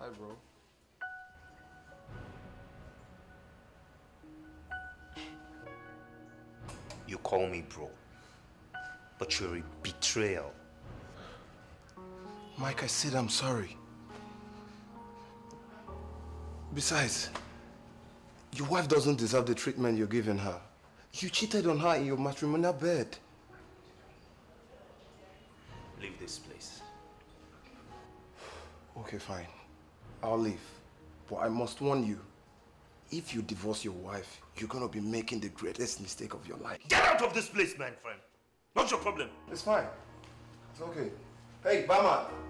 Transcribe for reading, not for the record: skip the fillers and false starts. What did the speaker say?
Hi, bro. You call me bro, but you're a betrayal. Mike, I said I'm sorry. Besides, your wife doesn't deserve the treatment you're giving her. You cheated on her in your matrimonial bed. Leave this place. Okay, fine. I'll leave. But I must warn you, if you divorce your wife, you're gonna be making the greatest mistake of your life. Get out of this place, my friend. Not your problem. It's fine. It's okay. Hey, Bama!